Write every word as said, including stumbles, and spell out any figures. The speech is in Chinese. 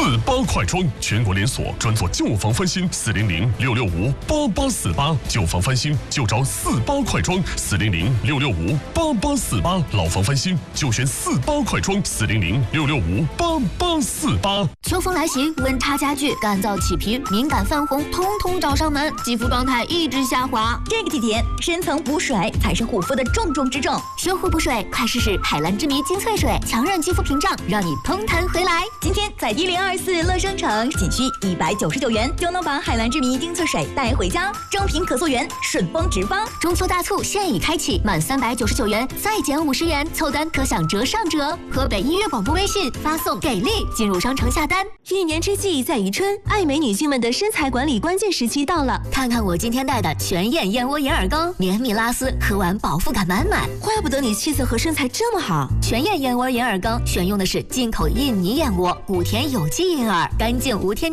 八快装，全国连锁，专做旧房翻新，四零零六六五八八四八，旧房翻新就找四八快装，四零零六六五八八四八，老房翻新就选四八快装，四零零六六五八八四八。 秋风来袭，温差加剧，干燥起皮，敏感泛红，通通找上门，肌肤状态一直下滑。 这个季节，深层补水才是护肤的重中之重。 学护补水，快试试海蓝之谜精粹水，强韧肌肤屏障，让你嘭弹回来。 今天在一零二四乐商城，仅需一百九十九元就能把海蓝之谜精粹水带回家，正品可溯源，顺丰直发。 中秋大促现已开启，满三百九十九元再减五十元，凑单可享折上折。河北音乐广播微信发送给力进入商城下单。 一年之计在于春，爱美女性们的身材管理关键时期到了。 看看我今天带的全燕燕窝银耳羹，绵密拉丝，喝完饱腹感满满。 怪不得你气色和身材这么好。 全燕燕窝银耳羹选用的是进口印尼燕窝，补填有机银耳，干净无添加。